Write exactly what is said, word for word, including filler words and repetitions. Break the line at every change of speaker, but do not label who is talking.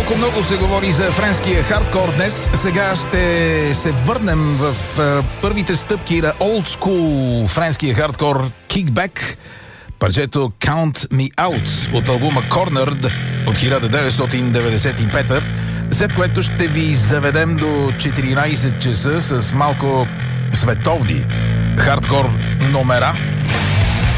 Колко много се говори за френския хардкор днес. Сега ще се върнем в първите стъпки на Old School френския хардкор Kickback. Парчето Count Me Out от албума Cornered от хиляда деветстотин деветдесет и пета, след което ще ви заведем до четиринайсет часа с малко световни хардкор номера.